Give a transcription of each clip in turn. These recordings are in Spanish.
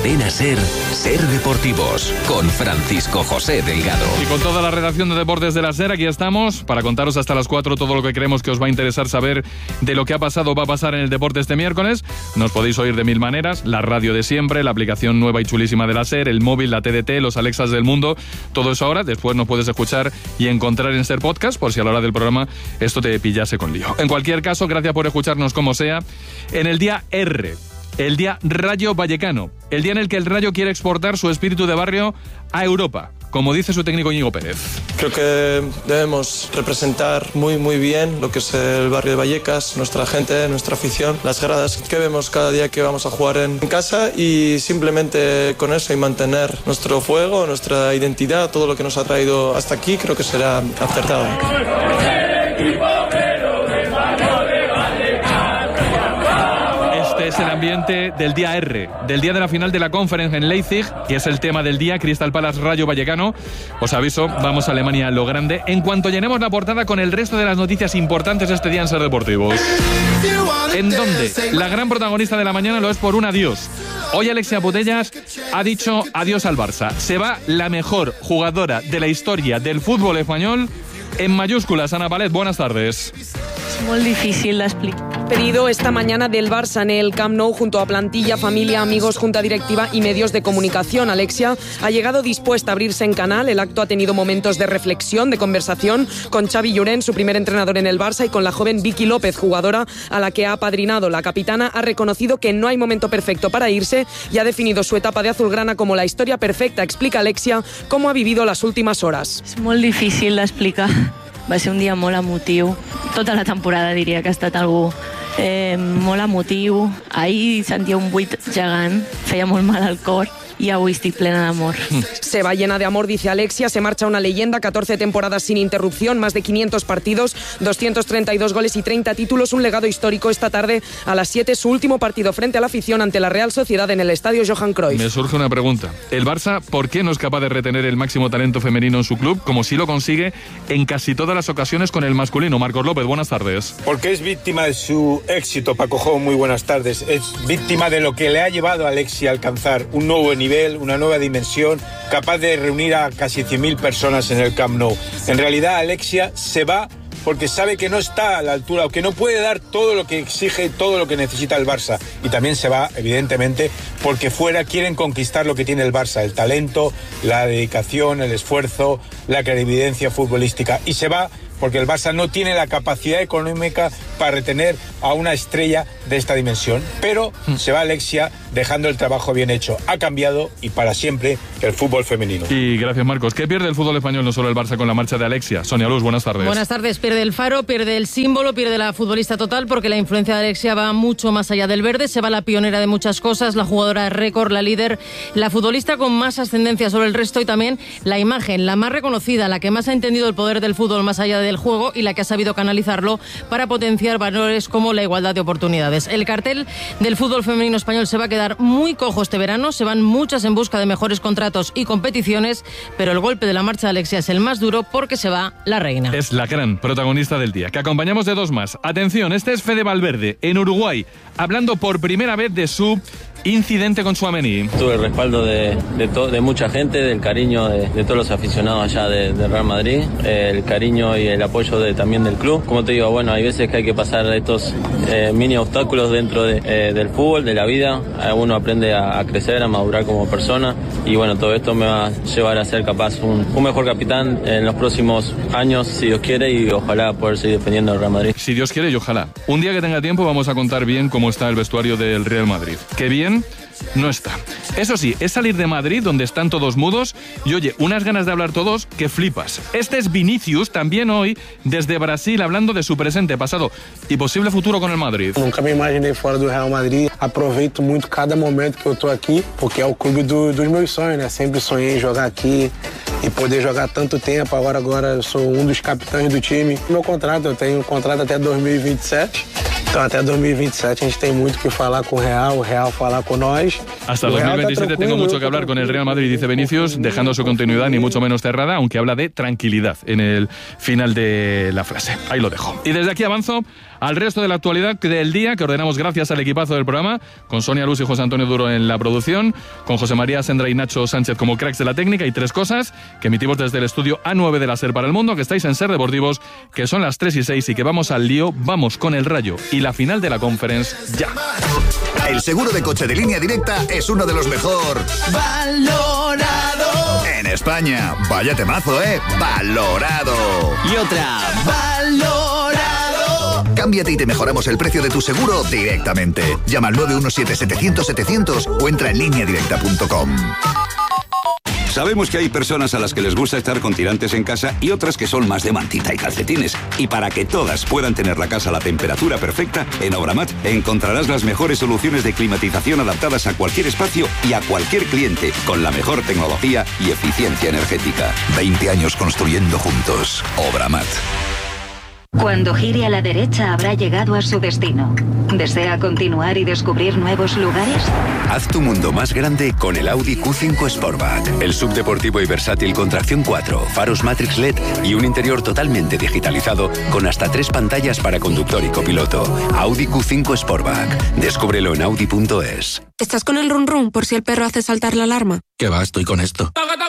Cadena SER, Ser Deportivos, con Francisco José Delgado. Y con toda la redacción de Deportes de la SER, aquí estamos para contaros hasta las 4 todo lo que creemos que os va a interesar saber de lo que ha pasado o va a pasar en el deporte este miércoles. Nos podéis oír de mil maneras, la radio de siempre, la aplicación nueva y chulísima de la SER, el móvil, la TDT, los Alexas del mundo, todo eso ahora. Después nos puedes escuchar y encontrar en SER Podcast, por si a la hora del programa esto te pillase con lío. En cualquier caso, gracias por escucharnos como sea. En el día R, el día Rayo Vallecano, el día en el que el Rayo quiere exportar su espíritu de barrio a Europa, como dice su técnico Íñigo Pérez. Creo que debemos representar muy bien lo que es el barrio de Vallecas, nuestra gente, nuestra afición, las gradas que vemos cada día que vamos a jugar en casa, y simplemente con eso y mantener nuestro fuego, nuestra identidad, todo lo que nos ha traído hasta aquí, creo que será acertado. Es el ambiente del día R, del día de la final de la Conference en Leipzig, que es el tema del día, Crystal Palace Rayo Vallecano. Os aviso, vamos a Alemania a lo grande, en cuanto llenemos la portada con el resto de las noticias importantes este día en Ser Deportivos. En donde la gran protagonista de la mañana lo es por un adiós. Hoy Alexia Putellas ha dicho adiós al Barça. Se va la mejor jugadora de la historia del fútbol español en mayúsculas. Ana Palet, buenas tardes. Es muy difícil de explicar. Pedido esta mañana del Barça en el Camp Nou junto a plantilla, familia, amigos, junta directiva y medios de comunicación. Alexia ha llegado dispuesta a abrirse en canal. El acto ha tenido momentos de reflexión, de conversación con Xavi Llorent, su primer entrenador en el Barça, y con la joven Vicky López, jugadora a la que ha apadrinado. La capitana ha reconocido que no hay momento perfecto para irse y ha definido su etapa de azulgrana como la historia perfecta. Explica Alexia cómo ha vivido las últimas horas. És molt difícil d'explicar. Va ser un dia molt emotiu. Tota la temporada diria que ha estat algú molt emotiu. Ahir sentia un buit gegant, feia molt mal al cor. Y avui estic plena d'amor. Se va llena de amor, dice Alexia. Se marcha una leyenda, 14 temporadas sin interrupción, más de 500 partidos, 232 goles y 30 títulos, un legado histórico. Esta tarde a las 7, su último partido frente a la afición ante la Real Sociedad en el estadio Johan Cruyff. Me surge una pregunta. ¿El Barça por qué no es capaz de retener el máximo talento femenino en su club, como sí lo consigue en casi todas las ocasiones con el masculino? Marcos López, buenas tardes. Porque es víctima de su éxito, Paco Jo, muy buenas tardes. Es víctima de lo que le ha llevado a Alexia a alcanzar un nuevo nivel, una nueva dimensión, capaz de reunir a casi 100.000 personas en el Camp Nou. En realidad, Alexia se va porque sabe que no está a la altura o que no puede dar todo lo que exige, todo lo que necesita el Barça. Y también se va, evidentemente, porque fuera quieren conquistar lo que tiene el Barça, el talento, la dedicación, el esfuerzo, la clarividencia futbolística. Y se va porque el Barça no tiene la capacidad económica para retener a una estrella de esta dimensión. Pero se va Alexia dejando el trabajo bien hecho. Ha cambiado, y para siempre, el fútbol femenino. Y gracias, Marcos. ¿Qué pierde el fútbol español, no solo el Barça, con la marcha de Alexia? Sonia Luz, buenas tardes. Buenas tardes. Pierde el faro, pierde el símbolo, pierde la futbolista total, porque la influencia de Alexia va mucho más allá del verde. Se va la pionera de muchas cosas, la jugadora de récord, la líder, la futbolista con más ascendencia sobre el resto, y también la imagen, la más reconocida, la que más ha entendido el poder del fútbol más allá del juego y la que ha sabido canalizarlo para potenciar valores como la igualdad de oportunidades. El cartel del fútbol femenino español se va a quedar muy cojo este verano. Se van muchas en busca de mejores contratos y competiciones, pero el golpe de la marcha de Alexia es el más duro porque se va la reina. Es la gran protagonista del día, que acompañamos de dos más. Atención, este es Fede Valverde, en Uruguay, hablando por primera vez de su incidente con Tchouaméni. Tuve el respaldo de mucha gente, del cariño de todos los aficionados allá de Real Madrid, el cariño y el apoyo también del club. Como te digo, bueno, hay veces que hay que pasar estos mini obstáculos dentro del fútbol, de la vida. Uno aprende a crecer, a madurar como persona, y bueno, todo esto me va a llevar a ser capaz un mejor capitán en los próximos años, si Dios quiere, y ojalá poder seguir defendiendo al Real Madrid. Si Dios quiere y ojalá. Un día que tenga tiempo vamos a contar bien cómo está el vestuario del Real Madrid. Qué bien no está. Eso sí, es salir de Madrid, donde están todos mudos, y oye, unas ganas de hablar todos que flipas. Este es Vinícius, también hoy, desde Brasil, hablando de su presente, pasado y posible futuro con el Madrid. Nunca me imaginei fora do Real Madrid. Aproveito muito cada momento que eu tô aqui, porque é o clube dos meus sonhos, né? Sempre sonhei em jogar aqui e poder jogar tanto tempo. Agora eu sou dos capitães do time. Meu contrato, eu tenho um contrato até 2027. Então até 2027 a gente tem muito que falar com o Real falar con nós. Hasta 2027 tengo mucho que hablar con el Real Madrid, dice Vinicius, dejando su continuidad ni mucho menos cerrada, aunque habla de tranquilidad en el final de la frase. Ahí lo dejo. Y desde aquí avanzo al resto de la actualidad del día, que ordenamos gracias al equipazo del programa, con Sonia Luz y José Antonio Duro en la producción, con José María Sendra y Nacho Sánchez como cracks de la técnica, y 3 cosas que emitimos desde el estudio A9 de la SER para el mundo, que estáis en SER Deportivos, que son las 3:06 y que vamos al lío, vamos con el Rayo y la final de la Conference ya. El seguro de coche de Línea Directa es uno de los mejor valorado en España. Vaya temazo, valorado. Y otra, valorado. Cámbiate y te mejoramos el precio de tu seguro directamente. Llama al 917-700-700 o entra en lineadirecta.com. Sabemos que hay personas a las que les gusta estar con tirantes en casa y otras que son más de mantita y calcetines. Y para que todas puedan tener la casa a la temperatura perfecta, en Obramat encontrarás las mejores soluciones de climatización adaptadas a cualquier espacio y a cualquier cliente, con la mejor tecnología y eficiencia energética. 20 años construyendo juntos. Obramat. Cuando gire a la derecha habrá llegado a su destino. ¿Desea continuar y descubrir nuevos lugares? Haz tu mundo más grande con el Audi Q5 Sportback. El subdeportivo y versátil con tracción 4, faros Matrix LED y un interior totalmente digitalizado con hasta 3 pantallas para conductor y copiloto. Audi Q5 Sportback. Descúbrelo en Audi.es. ¿Estás con el run run por si el perro hace saltar la alarma? ¿Qué va? Estoy con esto.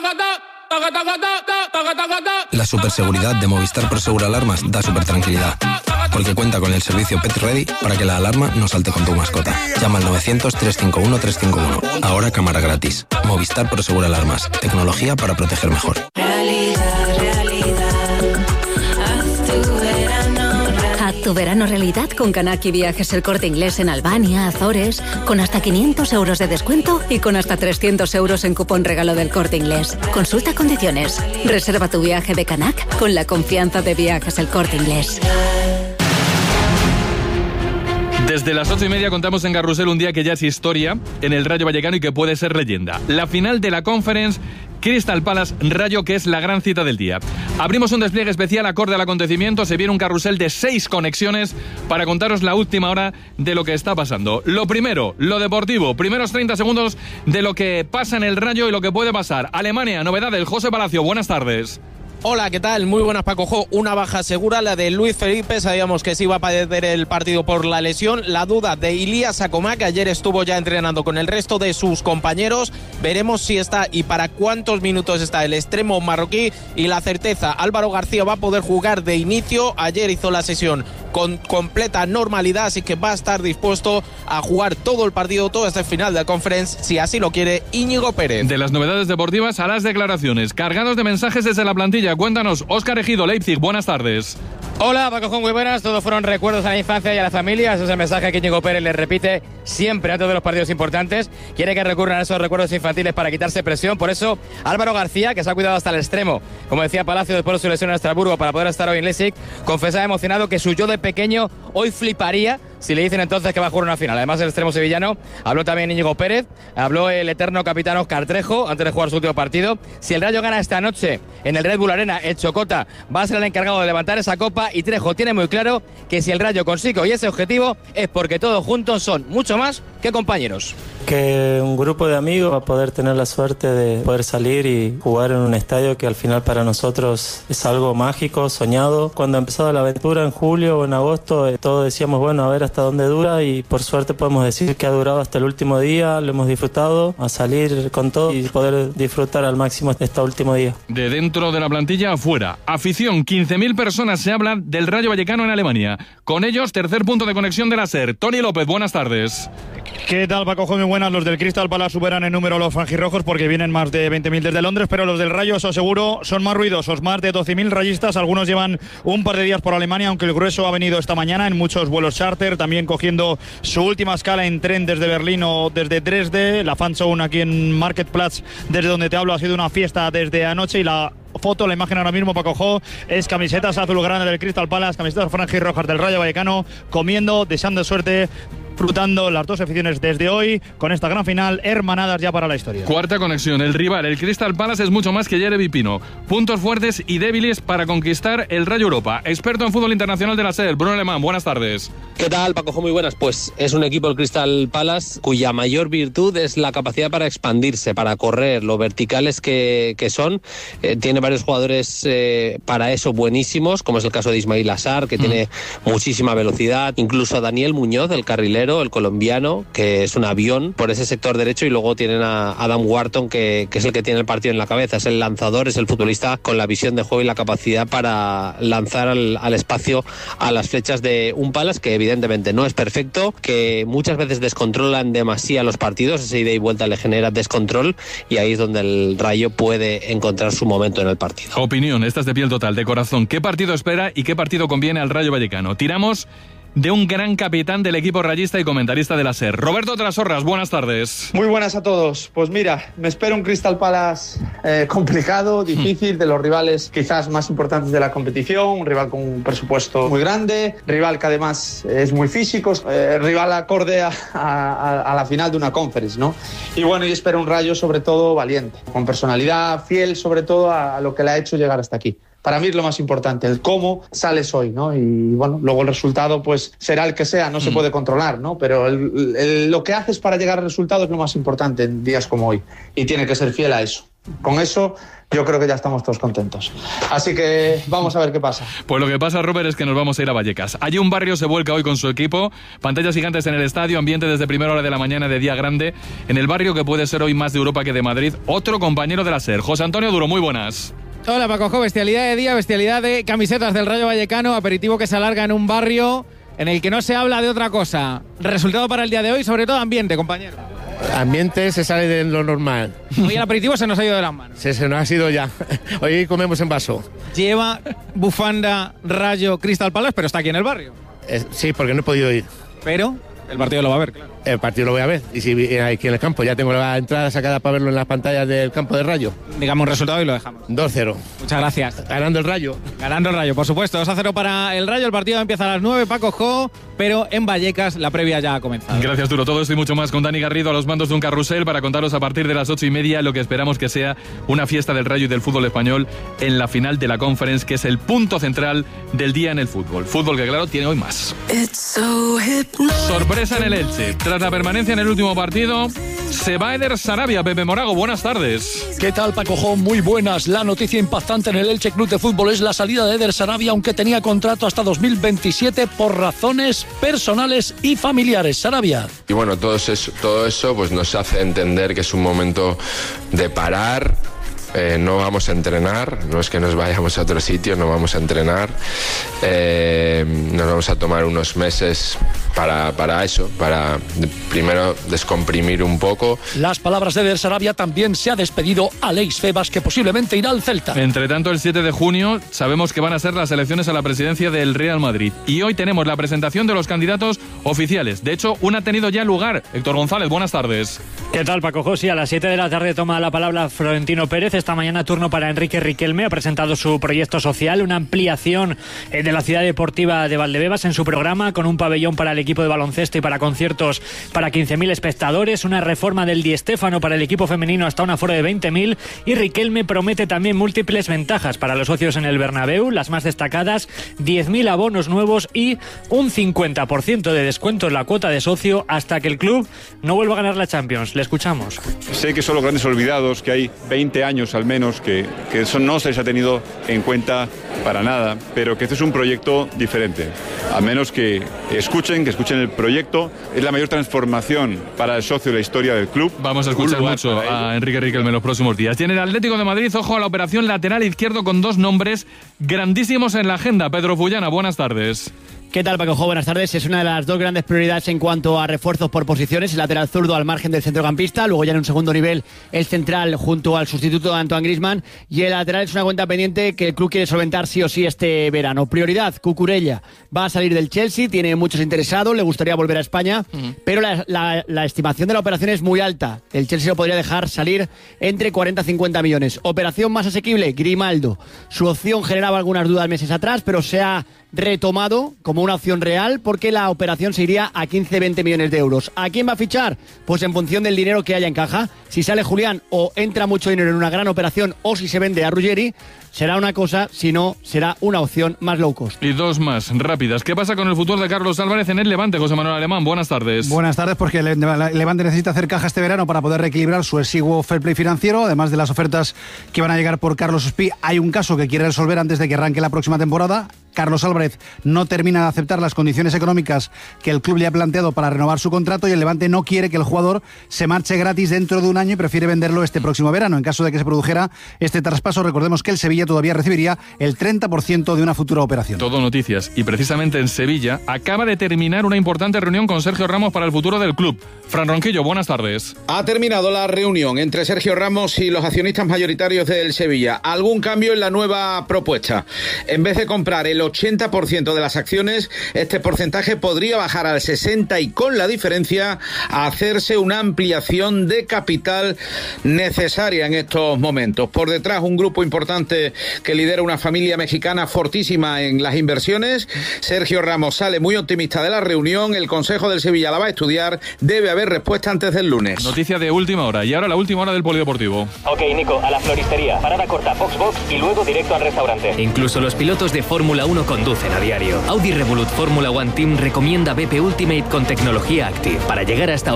La superseguridad de Movistar Prosegur Alarmas da super tranquilidad, porque cuenta con el servicio Pet Ready para que la alarma no salte con tu mascota. Llama al 900-351-351. Ahora cámara gratis. Movistar Prosegur Alarmas. Tecnología para proteger mejor. Haz tu verano realidad con Kanaki Viajes El Corte Inglés en Albania, Azores, con hasta 500 euros de descuento y con hasta 300 euros en cupón regalo del Corte Inglés. Consulta condiciones. Reserva tu viaje de Kanak con la confianza de Viajes El Corte Inglés. Desde las 8:30 contamos en Carrusel un día que ya es historia en el Rayo Vallecano y que puede ser leyenda. La final de la Conference, Crystal Palace Rayo, que es la gran cita del día. Abrimos un despliegue especial acorde al acontecimiento. Se viene un carrusel de 6 conexiones para contaros la última hora de lo que está pasando. Lo primero, lo deportivo. Primeros 30 segundos de lo que pasa en el Rayo y lo que puede pasar. Alemania, novedades. José Palacio, buenas tardes. Hola, ¿qué tal? Muy buenas, Paco Jo. Una baja segura, la de Luis Felipe. Sabíamos que se iba a perder el partido por la lesión. La duda de Ilías Acomá, que ayer estuvo ya entrenando con el resto de sus compañeros. Veremos si está y para cuántos minutos está el extremo marroquí. Y la certeza, Álvaro García va a poder jugar de inicio. Ayer hizo la sesión con completa normalidad, así que va a estar dispuesto a jugar todo el partido, todo este final de la Conference, si así lo quiere Íñigo Pérez. De las novedades deportivas a las declaraciones, cargados de mensajes desde la plantilla. Cuéntanos, Óscar Ejido, Leipzig, buenas tardes. Hola, Paco Jón, muy buenas. Todos fueron recuerdos a la infancia y a la familia. Ese es el mensaje que Íñigo Pérez le repite siempre antes de los partidos importantes. Quiere que recurran a esos recuerdos infantiles para quitarse presión. Por eso, Álvaro García, que se ha cuidado hasta el extremo, como decía Palacio después de su lesión en Estrasburgo para poder estar hoy en Leipzig, confesaba emocionado que su yo de pequeño hoy fliparía si le dicen entonces que va a jugar una final. Además, el extremo sevillano, habló también Íñigo Pérez, habló el eterno capitán Óscar Trejo antes de jugar su último partido. Si el Rayo gana esta noche en el Red Bull Arena, el Chocota va a ser el encargado de levantar esa copa, y Trejo tiene muy claro que si el Rayo consigue hoy ese objetivo es porque todos juntos son mucho más que compañeros. Que un grupo de amigos va a poder tener la suerte de poder salir y jugar en un estadio que al final para nosotros es algo mágico, soñado. Cuando empezó la aventura en julio o en agosto, todos decíamos, bueno, a ver hasta dónde dura, y por suerte podemos decir que ha durado hasta el último día, lo hemos disfrutado, a salir con todo y poder disfrutar al máximo este último día. De dentro de la plantilla afuera, afición, 15.000 personas se hablan del Rayo Vallecano en Alemania. Con ellos, tercer punto de conexión de la SER. Tony López, buenas tardes. ¿Qué tal, Paco? Muy buenas. Los del Crystal Palace superan en número los franjirrojos porque vienen más de 20.000 desde Londres, pero los del Rayo, os aseguro, son más ruidosos, más de 12.000 rayistas. Algunos llevan un par de días por Alemania, aunque el grueso ha venido esta mañana en muchos vuelos charter, también cogiendo su última escala en tren desde Berlín o desde Dresde. La Fanzone aquí en Marktplatz, desde donde te hablo, ha sido una fiesta desde anoche, y la foto, la imagen ahora mismo, Paco Jo, es camisetas azulgrana del Crystal Palace, camisetas franjirrojas del Rayo Vallecano, comiendo, deseando suerte disfrutando las dos aficiones desde hoy con esta gran final, hermanadas ya para la historia. Cuarta conexión, el rival, el Crystal Palace, es mucho más que Jeremy Pino. Puntos fuertes y débiles para conquistar el Rayo Europa. Experto en fútbol internacional de la SER, Bruno Alemán, buenas tardes. ¿Qué tal, Pacojo? Muy buenas. Pues es un equipo, el Crystal Palace, cuya mayor virtud es la capacidad para expandirse, para correr, lo verticales que son. Tiene varios jugadores para eso buenísimos, como es el caso de Ismail Assar, que tiene muchísima velocidad. Incluso a Daniel Muñoz, el carrilero, el colombiano, que es un avión por ese sector derecho. Y luego tienen a Adam Wharton, que es el que tiene el partido en la cabeza. Es el lanzador, es el futbolista con la visión de juego y la capacidad para lanzar al espacio a las flechas de un Palace que evidentemente no es perfecto, que muchas veces descontrolan demasiado los partidos, esa ida y vuelta le genera descontrol, y ahí es donde el Rayo puede encontrar su momento en el partido. Opinión, esta es de piel total, de corazón. ¿Qué partido espera y qué partido conviene al Rayo Vallecano? Tiramos de un gran capitán del equipo rayista y comentarista de la SER. Roberto Trasorras, buenas tardes. Muy buenas a todos. Pues mira, me espera un Crystal Palace complicado, difícil, de los rivales quizás más importantes de la competición, un rival con un presupuesto muy grande, rival que además es muy físico, rival acorde a la final de una conference, ¿no? Y bueno, yo espero un Rayo sobre todo valiente, con personalidad, fiel sobre todo a lo que le ha hecho llegar hasta aquí. Para mí es lo más importante, el cómo sales hoy, ¿no? Y bueno, luego el resultado pues será el que sea, no se puede controlar, ¿no? Pero lo que haces para llegar al resultado es lo más importante en días como hoy, y tiene que ser fiel a eso. Con eso yo creo que ya estamos todos contentos. Así que vamos a ver qué pasa. Pues lo que pasa, Robert, es que nos vamos a ir a Vallecas. Allí un barrio se vuelca hoy con su equipo, pantallas gigantes en el estadio, ambiente desde primera hora de la mañana de día grande, en el barrio que puede ser hoy más de Europa que de Madrid. Otro compañero de la SER, José Antonio Duro, muy buenas. Hola, Pacojo, bestialidad de día, bestialidad de camisetas del Rayo Vallecano, aperitivo que se alarga en un barrio en el que no se habla de otra cosa. Resultado para el día de hoy, sobre todo ambiente, compañero. Ambiente se sale de lo normal. Hoy el aperitivo se nos ha ido de las manos. Se nos ha ido ya. Hoy comemos en vaso. Lleva bufanda Rayo Crystal Palace, pero está aquí en el barrio. Sí, porque no he podido ir. Pero el partido lo va a ver, claro. El partido lo voy a ver. Y si aquí en el campo, ya tengo la entrada sacada para verlo en las pantallas del campo de Rayo. Digamos un resultado y lo dejamos. 2-0. Muchas gracias. Ganando el Rayo. Ganando el Rayo, por supuesto. 2-0 para el Rayo. El partido empieza a las 9, Paco Jo, pero en Vallecas la previa ya ha comenzado. Gracias, Duro. Todo esto y mucho más con Dani Garrido a los mandos de un carrusel para contaros a partir de las 8:30 lo que esperamos que sea una fiesta del Rayo y del fútbol español en la final de la Conference, que es el punto central del día en el fútbol. Fútbol que, claro, tiene hoy más. Sorpresa en el Elche. Tras la permanencia en el último partido, se va Eder Sarabia. Pepe Morago, buenas tardes. ¿Qué tal, Paco Jo? Muy buenas. La noticia impactante en el Elche Club de Fútbol es la salida de Eder Sarabia, aunque tenía contrato hasta 2027 por razones personales y familiares. Sarabia. Y bueno, todo eso pues nos hace entender que es un momento de parar. No vamos a entrenar, no es que nos vayamos a otro sitio, no vamos a entrenar. Nos vamos a tomar unos meses para eso, para primero descomprimir un poco. Las palabras de Eder Sarabia. También se ha despedido Aleix Febas, que posiblemente irá al Celta. Entre tanto, el 7 de junio sabemos que van a ser las elecciones a la presidencia del Real Madrid. Y hoy tenemos la presentación de los candidatos oficiales. De hecho, una ha tenido ya lugar. Héctor González, buenas tardes. ¿Qué tal, Paco José? A las 7 de la tarde toma la palabra Florentino Pérez. Esta mañana turno para Enrique Riquelme. Ha presentado su proyecto social, una ampliación de la ciudad deportiva de Valdebebas en su programa, con un pabellón para el equipo de baloncesto y para conciertos para 15.000 espectadores, una reforma del Di Stéfano para el equipo femenino hasta un aforo de 20.000, y Riquelme promete también múltiples ventajas para los socios en el Bernabéu, las más destacadas: 10.000 abonos nuevos y un 50% de descuento en la cuota de socio hasta que el club no vuelva a ganar la Champions. Le escuchamos. Sé que son los grandes olvidados, que hay 20 años al menos que eso no se les ha tenido en cuenta para nada, pero que este es un proyecto diferente. A menos que escuchen el proyecto. Es la mayor transformación para el socio de la historia del club. Vamos a escuchar mucho a Enrique Riquelme en los próximos días. Y en el Atlético de Madrid, ojo a la operación lateral izquierdo con dos nombres grandísimos en la agenda. Pedro Fullana, buenas tardes. ¿Qué tal, Paco? Buenas tardes. Es una de las dos grandes prioridades en cuanto a refuerzos por posiciones. El lateral zurdo al margen del centrocampista, luego ya en un segundo nivel el central junto al sustituto de Antoine Griezmann, y el lateral es una cuenta pendiente que el club quiere solventar sí o sí este verano. Prioridad, Cucurella. Va a salir del Chelsea, tiene muchos interesados, le gustaría volver a España, pero la estimación de la operación es muy alta. El Chelsea lo podría dejar salir entre 40 y 50 millones. Operación más asequible, Grimaldo. Su opción generaba algunas dudas meses atrás, pero se ha retomado como una opción real porque la operación se iría a 15-20 millones de euros. ¿A quién va a fichar? Pues en función del dinero que haya en caja. Si sale Julián o entra mucho dinero en una gran operación o si se vende a Ruggeri, será una cosa, si no, será una opción más low cost. Y dos más rápidas. ¿Qué pasa con el futuro de Carlos Álvarez en el Levante, José Manuel Alemán? Buenas tardes. Buenas tardes, porque el Levante necesita hacer caja este verano para poder reequilibrar su exiguo fair play financiero. Además de las ofertas que van a llegar por Carlos Ospí, hay un caso que quiere resolver antes de que arranque la próxima temporada. Carlos Álvarez no termina de aceptar las condiciones económicas que el club le ha planteado para renovar su contrato y el Levante no quiere que el jugador se marche gratis dentro de un año y prefiere venderlo este próximo verano. En caso de que se produjera este traspaso, recordemos que el Sevilla todavía recibiría el 30% de una futura operación. Todo noticias. Y precisamente en Sevilla acaba de terminar una importante reunión con Sergio Ramos para el futuro del club. Fran Ronquillo, buenas tardes. Ha terminado la reunión entre Sergio Ramos y los accionistas mayoritarios del Sevilla. ¿Algún cambio en la nueva propuesta? En vez de comprar el 80% de las acciones, este porcentaje podría bajar al 60% y con la diferencia a hacerse una ampliación de capital necesaria en estos momentos. Por detrás, un grupo importante que lidera una familia mexicana fortísima en las inversiones. Sergio Ramos sale muy optimista de la reunión. El Consejo del Sevilla la va a estudiar. Debe haber respuesta antes del lunes. Noticia de última hora. Y ahora la última hora del polideportivo. Ok, Nico, a la floristería. Parada corta, Box y luego directo al restaurante. Incluso los pilotos de Fórmula 1 conducen a diario. Audi Revolut Fórmula One Team recomienda BP Ultimate con tecnología Active para llegar hasta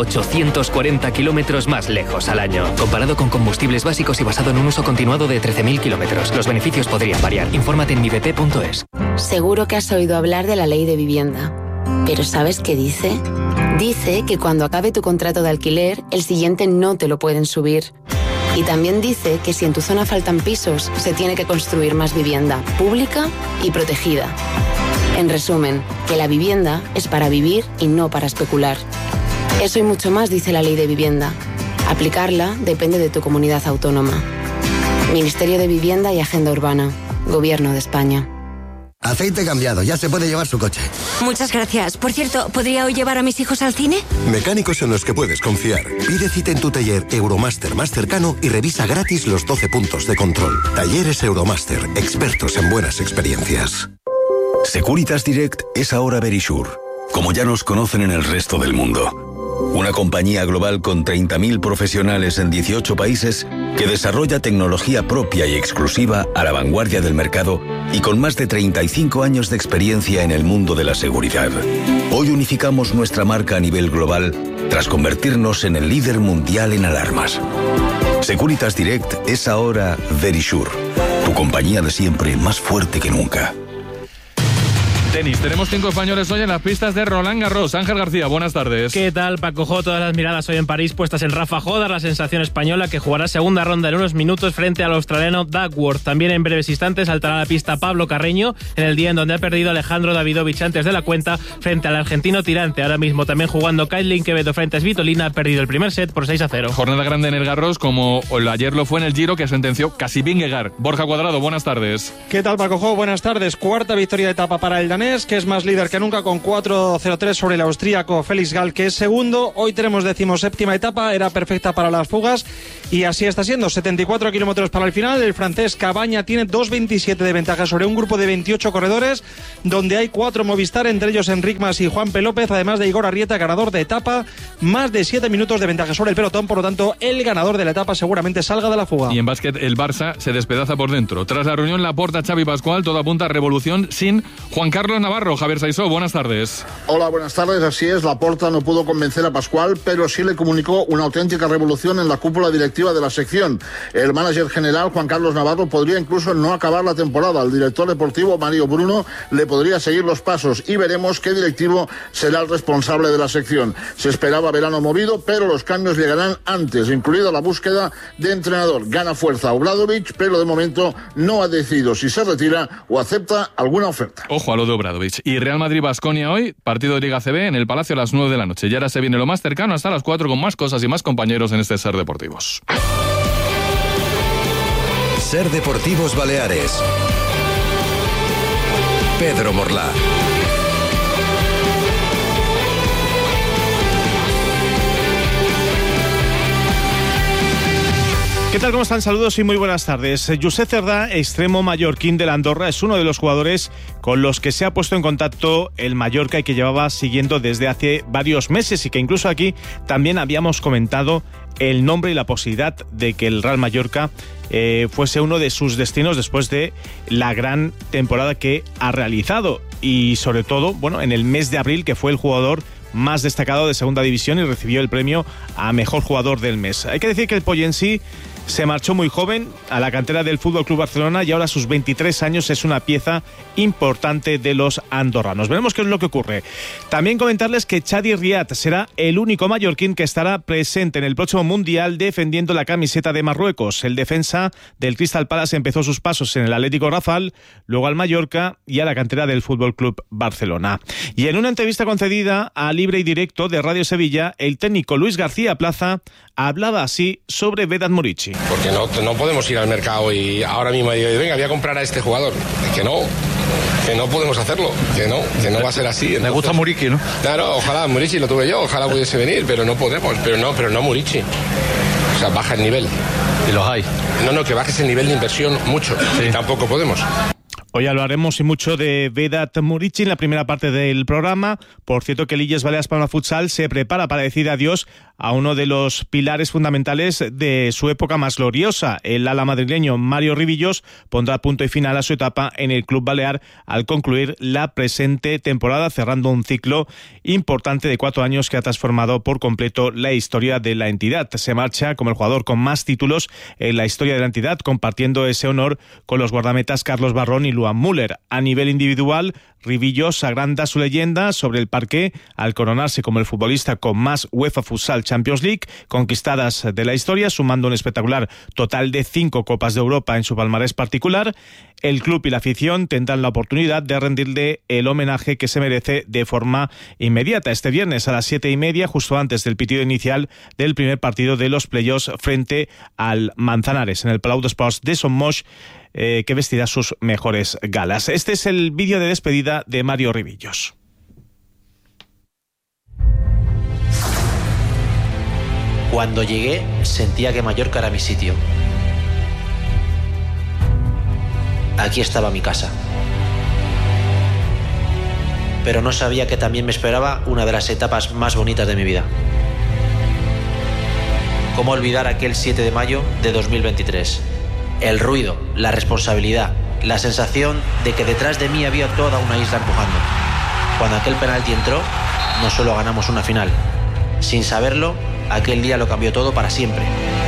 840 kilómetros más lejos al año. Comparado con combustibles básicos y basado en un uso continuado de 13.000 kilómetros. Los beneficios podrían variar. Infórmate en mibp.es. Seguro que has oído hablar de la ley de vivienda. ¿Pero sabes qué dice? Dice que cuando acabe tu contrato de alquiler, el siguiente no te lo pueden subir. Y también dice que si en tu zona faltan pisos, se tiene que construir más vivienda, pública y protegida. En resumen, que la vivienda es para vivir y no para especular. Eso y mucho más dice la ley de vivienda. Aplicarla depende de tu comunidad autónoma. Ministerio de Vivienda y Agenda Urbana. Gobierno de España. Aceite cambiado, ya se puede llevar su coche. Muchas gracias. Por cierto, ¿podría hoy llevar a mis hijos al cine? Mecánicos en los que puedes confiar. Pide cita en tu taller Euromaster más cercano y revisa gratis los 12 puntos de control. Talleres Euromaster, expertos en buenas experiencias. Securitas Direct es ahora Verisure, como ya nos conocen en el resto del mundo. Una compañía global con 30.000 profesionales en 18 países que desarrolla tecnología propia y exclusiva a la vanguardia del mercado y con más de 35 años de experiencia en el mundo de la seguridad. Hoy unificamos nuestra marca a nivel global tras convertirnos en el líder mundial en alarmas. Securitas Direct es ahora Verisure, tu compañía de siempre más fuerte que nunca. Tenis, tenemos 5 españoles hoy en las pistas de Roland Garros. Ángel García, buenas tardes. ¿Qué tal, Paco Jo? Todas las miradas hoy en París puestas en Rafa Jodar, la sensación española que jugará segunda ronda en unos minutos frente al australiano Duckworth. También en breves instantes saltará a la pista Pablo Carreño en el día en donde ha perdido Alejandro Davidovich antes de la cuenta frente al argentino Tirante. Ahora mismo también jugando Kaitlyn Quevedo frente a Svitolina, ha perdido el primer set por 6-0. Jornada grande en el Garros, como ayer lo fue en el Giro, que sentenció casi Vingegaard. Borja Cuadrado, buenas tardes. ¿Qué tal, Paco Jo? Buenas tardes. Cuarta victoria de etapa para el danés, que es más líder que nunca con 4-0-3 sobre el austríaco Felix Gall, que es segundo. Hoy tenemos 17ª etapa, era perfecta para las fugas y así está siendo. 74 kilómetros para el final. El francés Cabaña tiene 2.27 de ventaja sobre un grupo de 28 corredores, donde hay 4 Movistar, entre ellos Enric Mas y Juan P. López, además de Igor Arrieta, ganador de etapa, más de 7 minutos de ventaja sobre el pelotón. Por lo tanto, el ganador de la etapa seguramente salga de la fuga. Y en básquet, el Barça se despedaza por dentro. Tras la reunión, Laporta, Xavi Pascual, todo apunta a revolución sin Juan Carlos Navarro. Javier Saisó, buenas tardes. Hola, buenas tardes. Así es, Laporta no pudo convencer a Pascual, pero sí le comunicó una auténtica revolución en la cúpula directiva de la sección. El manager general, Juan Carlos Navarro, podría incluso no acabar la temporada. El director deportivo, Mario Bruno, le podría seguir los pasos y veremos qué directivo será el responsable de la sección. Se esperaba verano movido, pero los cambios llegarán antes, incluida la búsqueda de entrenador. Gana fuerza Obradovic, pero de momento no ha decidido si se retira o acepta alguna oferta. Ojo a lo de Obradovic. Y Real Madrid-Baskonia hoy, partido de Liga CB en el Palacio a las 9 de la noche. Y ahora se viene lo más cercano hasta las 4 con más cosas y más compañeros en este Ser Deportivos. Ser Deportivos Baleares. Pedro Morlá. ¿Qué tal? ¿Cómo están? Saludos y muy buenas tardes. Josep Cerdà, extremo mallorquín del Andorra, es uno de los jugadores con los que se ha puesto en contacto el Mallorca y que llevaba siguiendo desde hace varios meses y que incluso aquí también habíamos comentado el nombre y la posibilidad de que el Real Mallorca fuese uno de sus destinos después de la gran temporada que ha realizado y sobre todo, bueno, en el mes de abril, que fue el jugador más destacado de segunda división y recibió el premio a mejor jugador del mes. Hay que decir que el Poyensi se marchó muy joven a la cantera del FC Barcelona y ahora a sus 23 años es una pieza importante de los andorranos. Veremos qué es lo que ocurre. También comentarles que Chadi Riad será el único mallorquín que estará presente en el próximo Mundial defendiendo la camiseta de Marruecos. El defensa del Crystal Palace empezó sus pasos en el Atlético Rafal, luego al Mallorca y a la cantera del FC Barcelona. Y en una entrevista concedida a Libre y Directo de Radio Sevilla, el técnico Luis García Plaza hablaba así sobre Vedat Muriqi. Porque no podemos ir al mercado y ahora mismo digo, venga, voy a comprar a este jugador. Que no podemos hacerlo, que no va a ser así. Entonces, me gusta Muriqi, ¿no? Claro, ojalá Muriqi lo tuve yo, ojalá pudiese venir, pero no podemos, pero no Muriqui. O sea, baja el nivel. ¿Y los hay? No, que bajes el nivel de inversión mucho, sí. Y tampoco podemos. Hoy hablaremos y mucho de Vedat Muriqi en la primera parte del programa. Por cierto que el Illes Balears Palma Futsal se prepara para decir adiós a uno de los pilares fundamentales de su época más gloriosa. El ala madrileño Mario Rivillos pondrá punto y final a su etapa en el club balear al concluir la presente temporada, cerrando un ciclo importante de 4 años que ha transformado por completo la historia de la entidad. Se marcha como el jugador con más títulos en la historia de la entidad, compartiendo ese honor con los guardametas Carlos Barrón y Luan Müller. A nivel individual, Rivillos agranda su leyenda sobre el parqué al coronarse como el futbolista con más UEFA Futsal Champions League conquistadas de la historia, sumando un espectacular total de 5 Copas de Europa en su palmarés particular. El club y la afición tendrán la oportunidad de rendirle el homenaje que se merece de forma inmediata este viernes a las 7:30, justo antes del pitido inicial del primer partido de los playoffs frente al Manzanares en el Palau d'Esports de Son Moix, que vestirá sus mejores galas. Este es el vídeo de despedida de Mario Rivillos. Cuando llegué sentía que Mallorca era mi sitio. Aquí estaba mi casa. Pero no sabía que también me esperaba una de las etapas más bonitas de mi vida. ¿Cómo olvidar aquel 7 de mayo de 2023? El ruido, la responsabilidad, la sensación de que detrás de mí había toda una isla empujando. Cuando aquel penalti entró, no solo ganamos una final. Sin saberlo, aquel día lo cambió todo para siempre.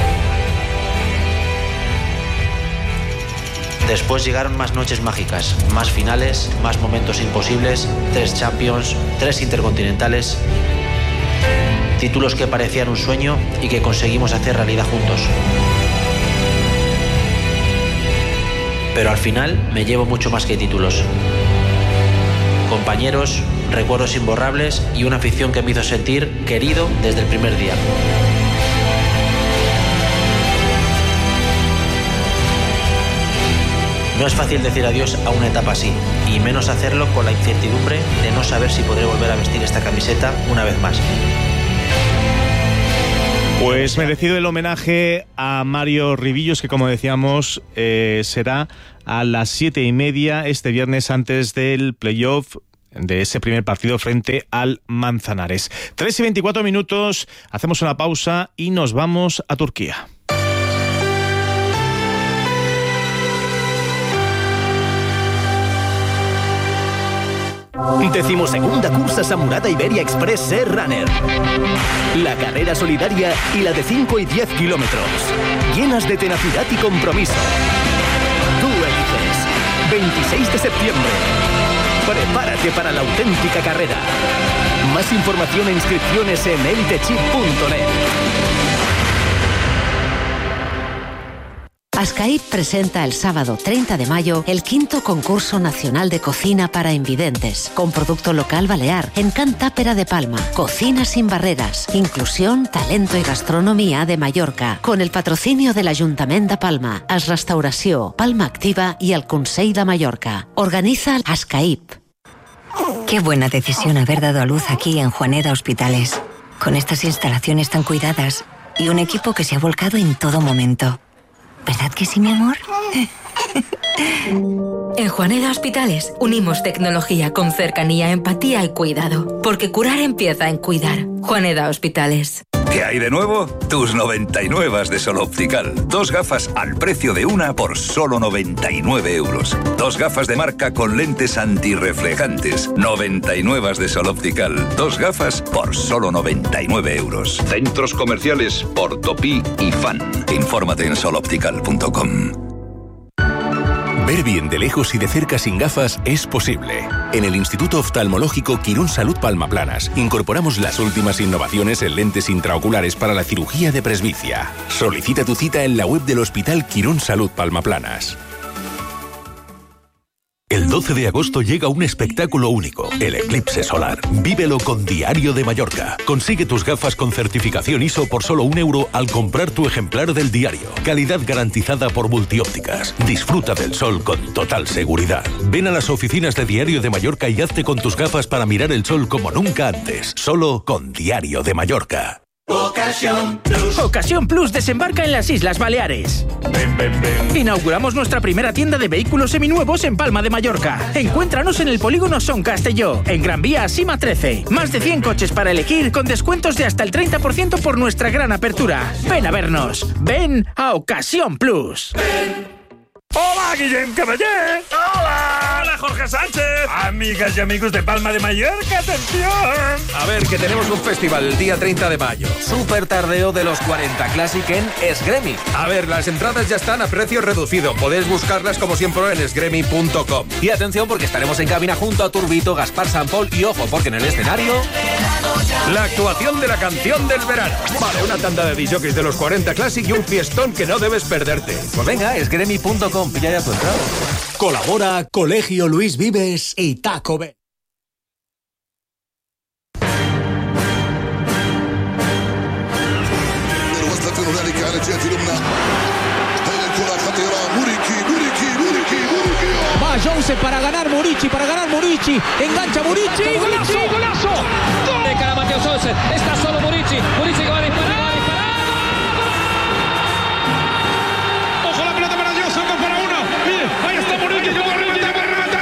Después llegaron más noches mágicas, más finales, más momentos imposibles, 3 Champions, 3 Intercontinentales, títulos que parecían un sueño y que conseguimos hacer realidad juntos. Pero al final me llevo mucho más que títulos. Compañeros, recuerdos imborrables y una afición que me hizo sentir querido desde el primer día. No es fácil decir adiós a una etapa así, y menos hacerlo con la incertidumbre de no saber si podré volver a vestir esta camiseta una vez más. Pues merecido el homenaje a Mario Rivillos, que como decíamos será a las 7:30 este viernes antes del playoff de ese primer partido frente al Manzanares. 3:24, hacemos una pausa y nos vamos a Turquía. Decimosegunda cursa Samurada Iberia Express Ser Runner. La carrera solidaria y la de 5 y 10 kilómetros. Llenas de tenacidad y compromiso. Tú eliges. 26 de septiembre. Prepárate para la auténtica carrera. Más información e inscripciones en elitechip.net. Ascaip presenta el sábado 30 de mayo el 5º concurso nacional de cocina para invidentes, con producto local balear, en Can Tàpera de Palma, cocina sin barreras, inclusión, talento y gastronomía de Mallorca, con el patrocinio del Ajuntament de Palma, As Restauració, Palma Activa y el Consell de Mallorca. Organiza Ascaip. Qué buena decisión haber dado a luz aquí en Juaneda Hospitales, con estas instalaciones tan cuidadas y un equipo que se ha volcado en todo momento. ¿Verdad que sí, mi amor? En Juaneda Hospitales unimos tecnología con cercanía, empatía y cuidado. Porque curar empieza en cuidar. Juaneda Hospitales. ¿Qué hay de nuevo? Tus 99 de Sol Optical. 2 gafas al precio de una por solo 99 euros. 2 gafas de marca con lentes antirreflejantes. 99 de Sol Optical. 2 gafas por solo 99 euros. Centros comerciales Portopí y Fan. Infórmate en soloptical.com. Ver bien de lejos y de cerca sin gafas es posible. En el Instituto Oftalmológico Quirón Salud Palmaplanas incorporamos las últimas innovaciones en lentes intraoculares para la cirugía de presbicia. Solicita tu cita en la web del Hospital Quirón Salud Palmaplanas. El 12 de agosto llega un espectáculo único, el eclipse solar. Vívelo con Diario de Mallorca. Consigue tus gafas con certificación ISO por solo €1 al comprar tu ejemplar del diario. Calidad garantizada por Multiópticas. Disfruta del sol con total seguridad. Ven a las oficinas de Diario de Mallorca y hazte con tus gafas para mirar el sol como nunca antes. Solo con Diario de Mallorca. Ocasión Plus. Ocasión Plus desembarca en las Islas Baleares. Ven, ven, ven. Inauguramos nuestra primera tienda de vehículos seminuevos en Palma de Mallorca. Encuéntranos en el polígono Son Castelló, en Gran Vía Sima 13. Más de 100 coches para elegir con descuentos de hasta el 30% por nuestra gran apertura. Ven a vernos. Ven a Ocasión Plus. Ven. ¡Hola, Guillem Caballé! ¡Hola! ¡Hola, Jorge Sánchez! Amigas y amigos de Palma de Mallorca, ¡atención! A ver, que tenemos un festival el día 30 de mayo. Super tardeo de los 40 Classic en Esgremi. A ver, las entradas ya están a precio reducido. Podéis buscarlas como siempre en esgremi.com. Y atención porque estaremos en cabina junto a Turbito, Gaspar Sampol y ojo, porque en el escenario... La actuación de la canción del verano. Vale, una tanda de disjockeys de los 40 Classic y un fiestón que no debes perderte. Pues venga, esgremi.com. Pilla ya tu entrada. Colabora Colegio Luis Vives y Taco Bell. Va Jones para ganar Murici, engancha Murici, golazo. De cara a Matteo Jones, está solo Murici que va a disparar. Ojo la pelota para Dios, saca para uno. Mire, ahí está Murici, que va a rematar.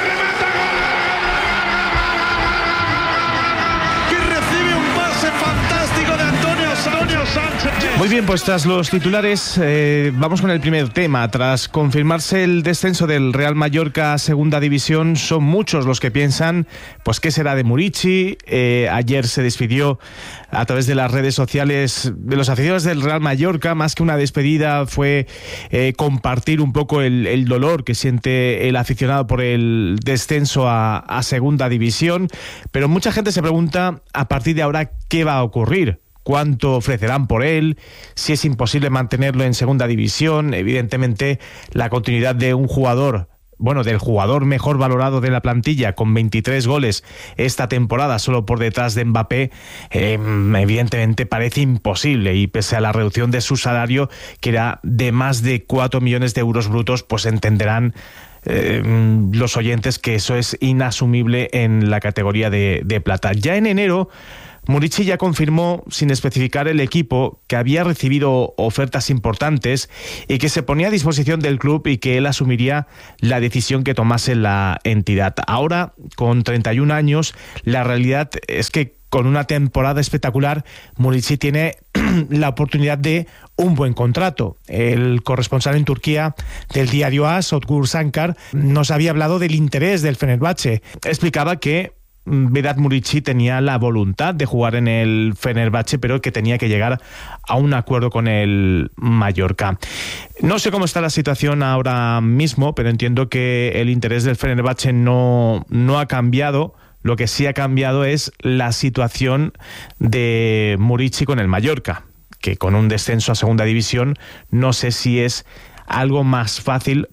Que recibe un pase fantástico de Antonio Sánchez. Muy bien, pues tras los titulares, vamos con el primer tema. Tras confirmarse el descenso del Real Mallorca a Segunda División, son muchos los que piensan, pues qué será de Murici. Ayer se despidió a través de las redes sociales de los aficionados del Real Mallorca. Más que una despedida, fue compartir un poco el dolor que siente el aficionado por el descenso a Segunda División. Pero mucha gente se pregunta, a partir de ahora, ¿qué va a ocurrir? ¿Cuánto ofrecerán por él? Si es imposible mantenerlo en Segunda División. Evidentemente, la continuidad de un jugador, del jugador mejor valorado de la plantilla, con 23 goles esta temporada, solo por detrás de Mbappé, evidentemente parece imposible. Y pese a la reducción de su salario, que era de más de 4 millones de euros brutos, pues entenderán los oyentes que eso es inasumible en la categoría de plata. Ya en enero, Murici ya confirmó, sin especificar el equipo, que había recibido ofertas importantes y que se ponía a disposición del club y que él asumiría la decisión que tomase la entidad. Ahora, con 31 años, la realidad es que con una temporada espectacular, Murici tiene la oportunidad de un buen contrato. El corresponsal en Turquía del diario AS, Özgür Sankar, nos había hablado del interés del Fenerbahçe. Explicaba que Vedat Murici tenía la voluntad de jugar en el Fenerbahçe, pero que tenía que llegar a un acuerdo con el Mallorca. No sé cómo está la situación ahora mismo, pero entiendo que el interés del Fenerbahçe no ha cambiado. Lo que sí ha cambiado es la situación de Murici con el Mallorca, que con un descenso a Segunda División no sé si es algo más fácil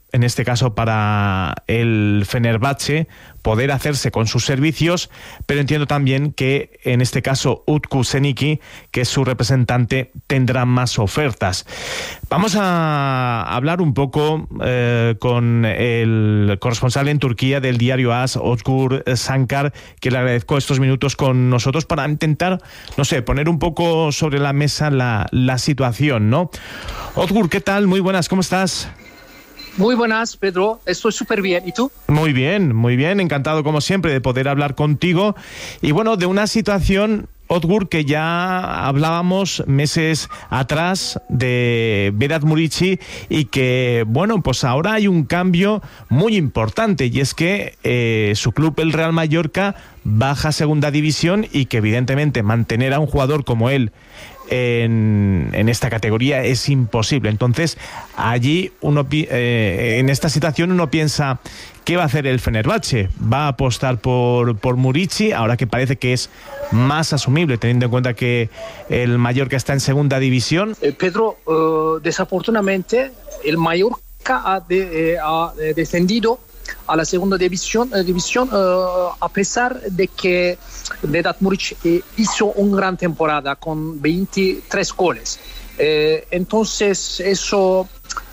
en este caso para el Fenerbahce, poder hacerse con sus servicios, pero entiendo también que en este caso Utku Seniki, que es su representante, tendrá más ofertas. Vamos a hablar un poco con el corresponsal en Turquía del diario AS, Özgür Sankar, que le agradezco estos minutos con nosotros para intentar, no sé, poner un poco sobre la mesa la situación, ¿no? Özgür, ¿qué tal? Muy buenas, ¿cómo estás? Muy buenas, Pedro. Estoy súper bien. ¿Y tú? Muy bien. Encantado, como siempre, de poder hablar contigo. Y bueno, de una situación, Özgür, que ya hablábamos meses atrás de Vedat Muriqi y que, bueno, pues ahora hay un cambio muy importante y es que su club, el Real Mallorca, baja a segunda división y que evidentemente mantener a un jugador como él en esta categoría es imposible. Entonces allí en esta situación uno piensa, ¿qué va a hacer el Fenerbahce? ¿Va a apostar por Muriqi, ahora que parece que es más asumible teniendo en cuenta que el Mallorca está en segunda división? Pedro, desafortunadamente el Mallorca ha descendido a la segunda división a pesar de que Vedat Muriqi hizo una gran temporada con 23 goles. Entonces eso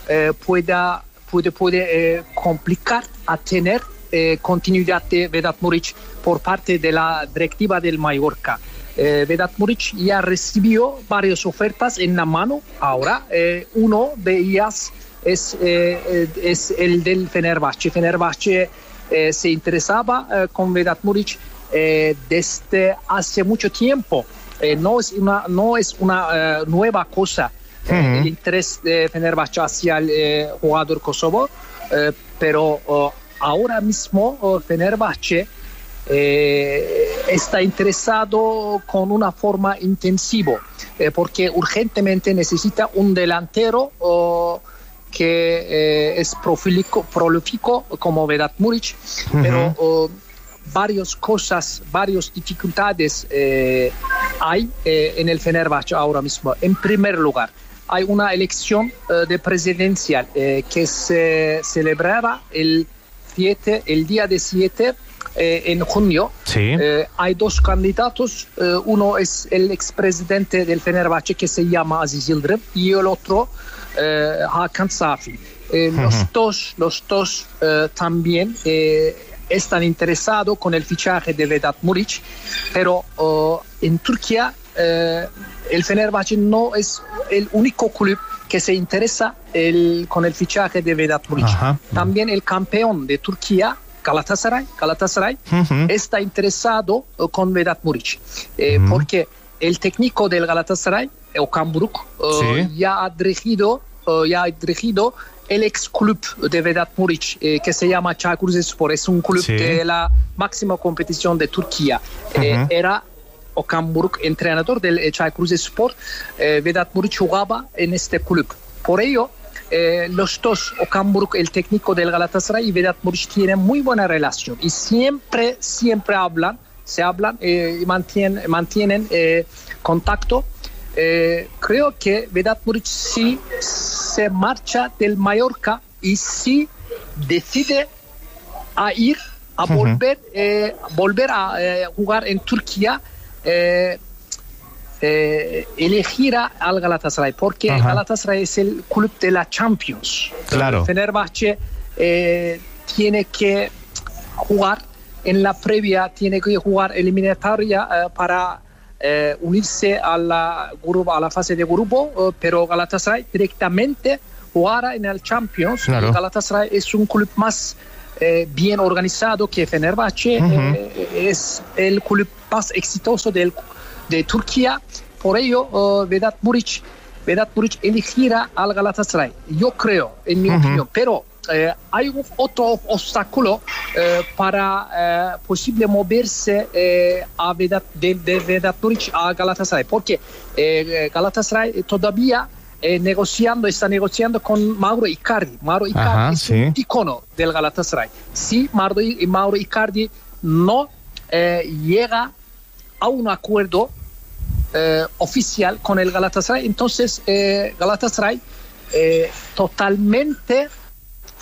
puede complicar a tener continuidad de Vedat Muriqi por parte de la directiva del Mallorca. Vedat Muriqi ya recibió varias ofertas en la mano. Ahora uno de ellas es el del Fenerbahce. Fenerbahce se interesaba con Vedat Muriqi desde hace mucho tiempo. No es una nueva cosa el interés de Fenerbahce hacia el jugador kosovo, pero ahora mismo Fenerbahce está interesado con una forma intensiva porque urgentemente necesita un delantero que es prolífico como Vedat Muriqi, pero varias dificultades hay en el Fenerbahce ahora mismo. En primer lugar, hay una elección de presidencial que se celebrará el día 7 en junio. Sí. Hay dos candidatos, uno es el expresidente del Fenerbahce que se llama Aziz Yıldırım y el otro Hakan Safi. Los dos también están interesados con el fichaje de Vedat Muriqi, pero en Turquía el Fenerbahce no es el único club que se interesa con el fichaje de Vedat Muriqi. También el campeón de Turquía, Galatasaray está interesado con Vedat Muriqi, porque el técnico del Galatasaray, Okan Buruk, ya ha dirigido el ex club de Vedat Muriqi, que se llama Çaykur Rizespor. Es un club de la máxima competición de Turquía. Era Okan Buruk entrenador del Çaykur Rizespor. Vedat Muriqi jugaba en este club. Por ello, los dos, Okan Buruk, el técnico del Galatasaray, y Vedat Muriqi tienen muy buena relación y siempre hablan y mantienen contacto. Creo que Vedat Muriqi sí se marcha del Mallorca y sí decide volver a jugar en Turquía, elegirá al Galatasaray, porque Galatasaray es el club de la Champions. Claro. Fenerbahce tiene que jugar en la previa, tiene que jugar eliminatoria para unirse a la fase de grupo, pero Galatasaray directamente jugará en el Champions. Claro. Galatasaray es un club más bien organizado que Fenerbahce, es el club más exitoso de Turquía. Por ello, Vedat Muriqi elegirá al Galatasaray, yo creo, en mi opinión, pero hay otro obstáculo para posible moverse de Vedat Muriqi a Galatasaray, porque Galatasaray todavía está negociando con Mauro Icardi. Mauro Icardi es un icono del Galatasaray. Si Mauro Icardi no llega a un acuerdo oficial con el Galatasaray, entonces Galatasaray totalmente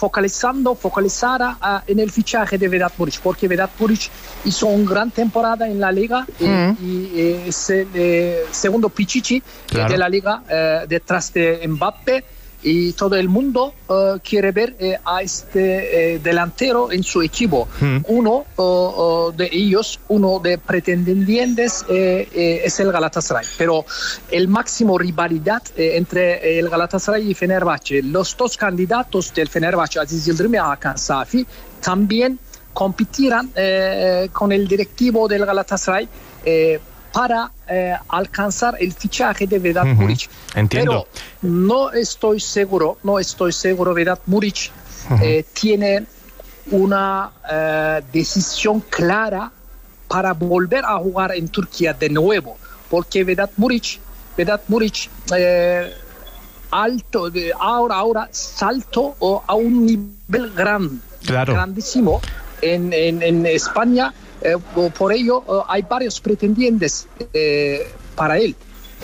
focalizada en el fichaje de Vedat Muric, porque Vedat Muric hizo una gran temporada en la liga y es el segundo Pichichi de la liga detrás de Mbappé, y todo el mundo quiere ver a este delantero en su equipo. Uno de ellos, uno de pretendientes es el Galatasaray, pero el máximo rivalidad entre el Galatasaray y Fenerbahçe, los dos candidatos del Fenerbahçe, Aziz Yıldırım y Hakan Safi, también competirán con el directivo del Galatasaray para alcanzar el fichaje de Vedat Muric. Entiendo. Pero no estoy seguro, Vedat Muric tiene una decisión clara para volver a jugar en Turquía de nuevo, porque Vedat Muric ahora saltó a un nivel grandísimo en España. Por ello hay varios pretendientes para él.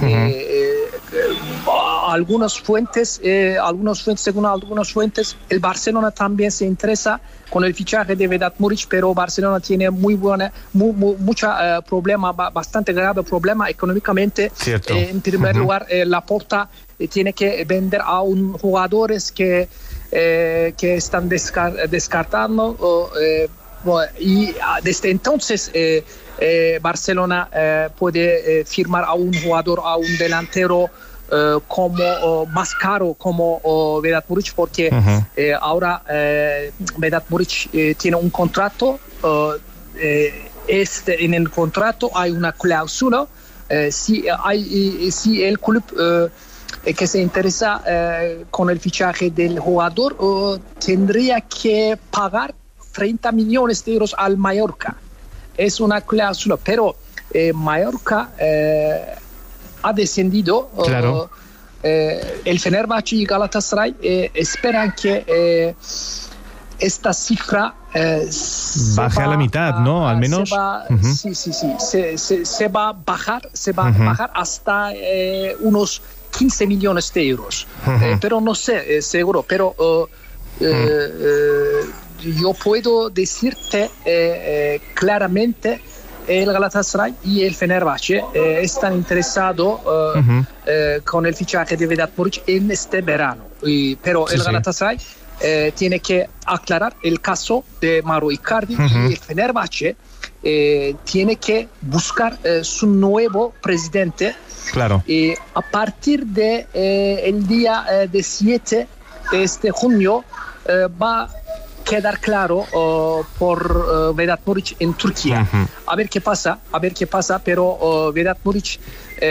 Según algunas fuentes, el Barcelona también se interesa con el fichaje de Vedat Muric, pero Barcelona tiene mucha problema, bastante grave problema económicamente. En primer lugar, Laporta tiene que vender a jugadores que están descartando. Y desde entonces Barcelona puede firmar a un jugador, a un delantero como más caro como Vedat Muric, porque ahora Vedat Muric tiene un contrato. En el contrato hay una cláusula. Si el club que se interesa con el fichaje del jugador tendría que pagar 30 millones de euros al Mallorca. Es una cláusula, pero Mallorca ha descendido. Claro. El Fenerbahçe y Galatasaray esperan que esta cifra baje a la mitad, ¿no? Al menos. Se va a bajar hasta unos 15 millones de euros. Pero no sé, seguro, pero yo puedo decirte claramente, el Galatasaray y el Fenerbahçe están interesados con el fichaje de Vedat Muric en este verano. Pero el Galatasaray tiene que aclarar el caso de Mauro Icardi, y el Fenerbahçe tiene que buscar su nuevo presidente. Claro. Y a partir de el día 7 de este junio va a quedar claro por Vedat Muric en Turquía. A ver qué pasa, pero Vedat Muric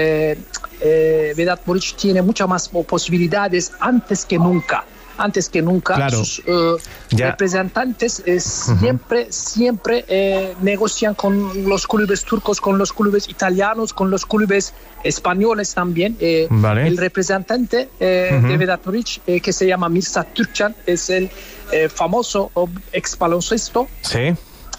tiene muchas más posibilidades antes que nunca. Claro. Sus representantes siempre negocian con los clubes turcos, con los clubes italianos, con los clubes españoles también. El representante de Vedat Muric, que se llama Mirsad Türkcan, es el famoso ex baloncesto. Sí.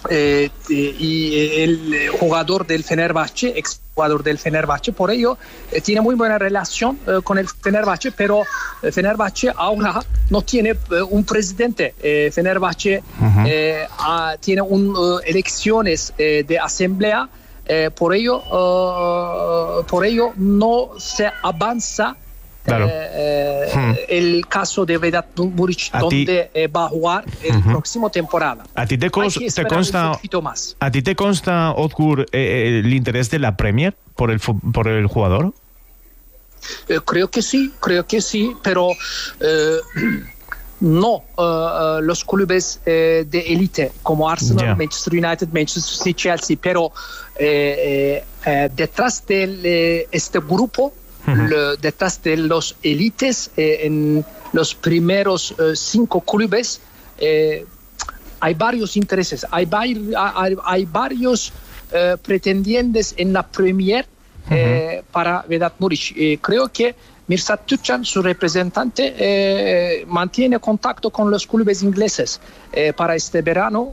Y el jugador del Fenerbahçe, ex jugador del Fenerbahçe, por ello tiene muy buena relación con el Fenerbahçe, pero Fenerbahçe ahora no tiene un presidente. Fenerbahçe tiene elecciones de asamblea, por ello no se avanza. Claro. El caso de Vedat Muric, donde va a jugar el próximo temporada. ¿A ti te consta, Özgür, el interés de la Premier por el jugador? Creo que sí, pero no los clubes de élite como Arsenal, Manchester United, Manchester City, Chelsea, pero detrás de este grupo, detrás de los élites, en los primeros 5 clubes, hay varios intereses, hay varios pretendientes en la Premier para Vedat Muric. Creo que Mirsad Türkcan, su representante, mantiene contacto con los clubes ingleses para este verano.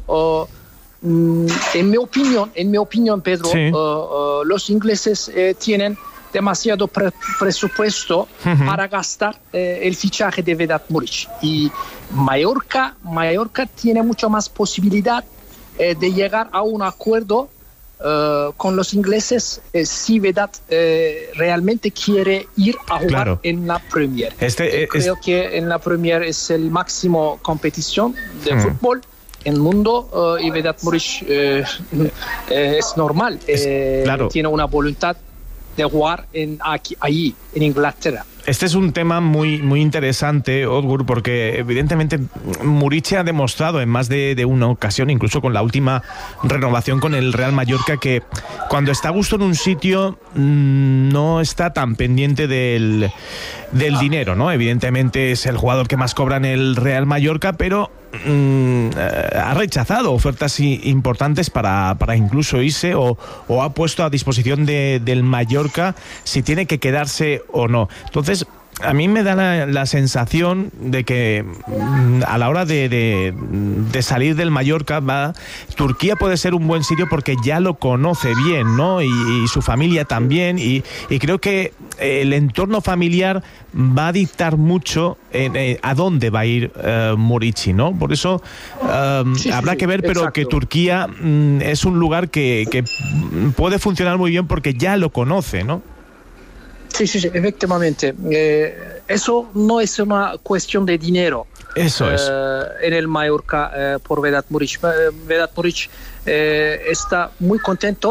En mi opinión, Pedro, los ingleses tienen demasiado presupuesto para gastar el fichaje de Vedat Muric. Y Mallorca tiene mucho más posibilidad de llegar a un acuerdo con los ingleses si Vedat realmente quiere ir a jugar en la Premier. Creo que en la Premier es el máximo competición de fútbol en el mundo y Vedat Muric es normal. Tiene una voluntad de jugar allí, en Inglaterra. Este es un tema muy, muy interesante, Odgur, porque evidentemente Muric ha demostrado en más de una ocasión, incluso con la última renovación con el Real Mallorca, que cuando está a gusto en un sitio no está tan pendiente del dinero, ¿no? Evidentemente es el jugador que más cobra en el Real Mallorca, pero ha rechazado ofertas importantes para incluso irse o ha puesto a disposición del Mallorca si tiene que quedarse o no. Entonces, a mí me da la sensación de que a la hora de salir del Mallorca, Turquía puede ser un buen sitio porque ya lo conoce bien, ¿no? Y su familia también. Y creo que el entorno familiar va a dictar mucho a dónde va a ir Muric, ¿no? Por eso habrá que ver, pero exacto, que Turquía es un lugar que puede funcionar muy bien porque ya lo conoce, ¿no? Sí, efectivamente. Eso no es una cuestión de dinero. Eso es. En el Mallorca por Vedat Muric. Vedat Muric está muy contento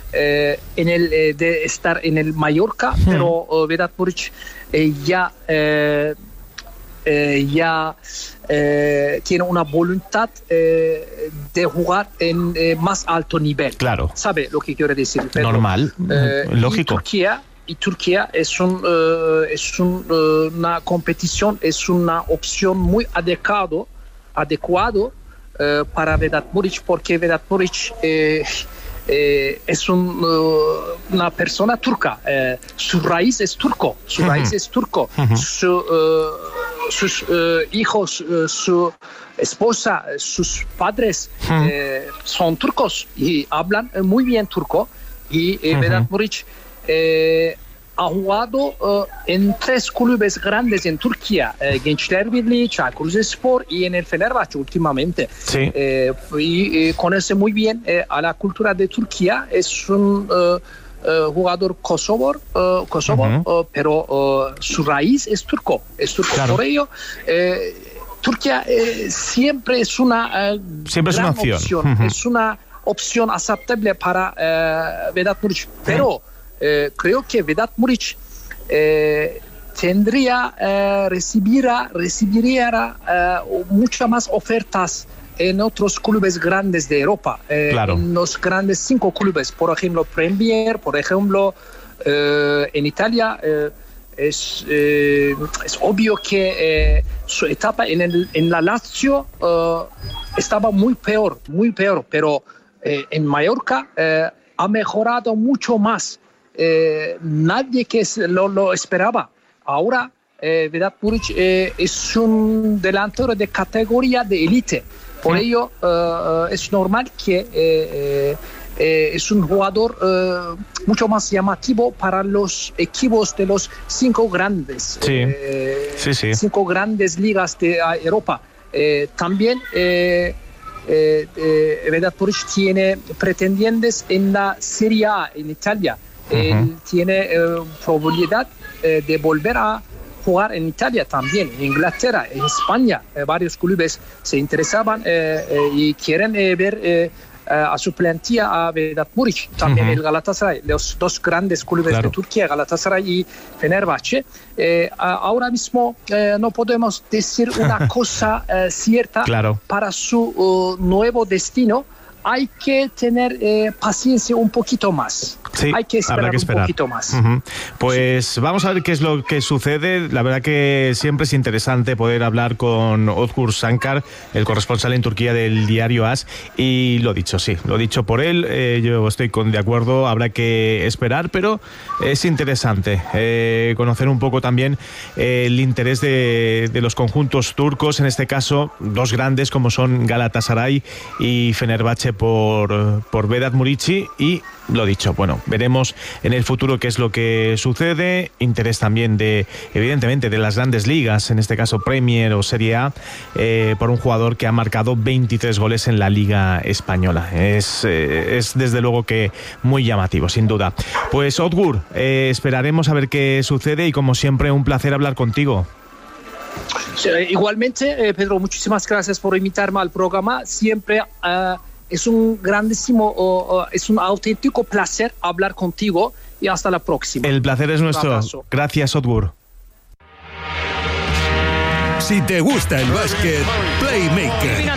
de estar en el Mallorca, pero Vedat Muric ya tiene una voluntad de jugar en más alto nivel. Claro. ¿Sabe lo que quiero decir? Pero, normal, lógico. Y Turquía es una competición, es una opción muy adecuado para Vedat Muric, porque Vedat Muric es una persona turca. Su raíz es turco. Sus hijos, su esposa, sus padres son turcos y hablan muy bien turco. Y Vedat Muric ha jugado en 3 clubes grandes en Turquía, Gençler Birliği, Çaykurrizespor y en el Fenerbahçe últimamente. Sí. Y conoce muy bien a la cultura de Turquía. Es un jugador kosovo, pero su raíz es turco. Claro. Por ello, Turquía siempre es una gran opción. Es una opción aceptable para Vedat Muric, pero creo que Vedat Muric recibiría muchas más ofertas en otros clubes grandes de Europa, en los grandes 5 clubes, por ejemplo Premier, por ejemplo en Italia. Es obvio que su etapa en la Lazio estaba muy peor, pero en Mallorca ha mejorado mucho más. Nadie que lo esperaba. Ahora Vedat Muric es un delantero de categoría de élite. Por ello es normal que es un jugador mucho más llamativo para los equipos de los 5 grandes, 5 grandes ligas de Europa. También Vedat Muric tiene pretendientes en la Serie A en Italia. Él tiene probabilidad de volver a jugar en Italia también, en Inglaterra, en España. Varios clubes se interesaban y quieren ver a su plantilla a Vedat Muric. También el Galatasaray, los 2 grandes clubes de Turquía, Galatasaray y Fenerbahçe. Ahora mismo no podemos decir una cosa cierta para su nuevo destino. Hay que tener paciencia un poquito más. Sí, hay que esperar un poquito más. Pues vamos a ver qué es lo que sucede. La verdad que siempre es interesante poder hablar con Özgür Sankar, el corresponsal en Turquía del diario AS. Y lo dicho por él, yo estoy de acuerdo, habrá que esperar, pero es interesante conocer un poco también el interés de los conjuntos turcos, en este caso 2 grandes como son Galatasaray y Fenerbahçe pase por Vedat Murici y lo dicho, bueno, veremos en el futuro qué es lo que sucede. Interés también evidentemente de las grandes ligas, en este caso Premier o Serie A, por un jugador que ha marcado 23 goles en la Liga Española. Es desde luego que muy llamativo, sin duda. Pues Otgur, esperaremos a ver qué sucede y como siempre un placer hablar contigo. Igualmente, Pedro, muchísimas gracias por invitarme al programa. Siempre es un grandísimo, es un auténtico placer hablar contigo y hasta la próxima. El placer es nuestro. Gracias, Otgur. Si te gusta el básquet, Playmaker.